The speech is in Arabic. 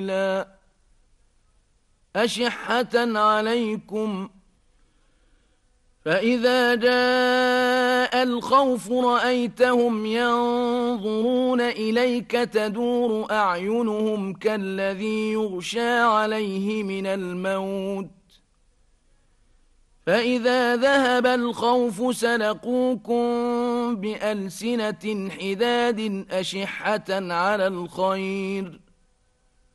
أشحة عليكم فإذا جاء الخوف رأيتهم ينظرون إليك تدور أعينهم كالذي يغشى عليه من الموت فإذا ذهب الخوف سلقوكم بألسنة حداد أشحة على الخير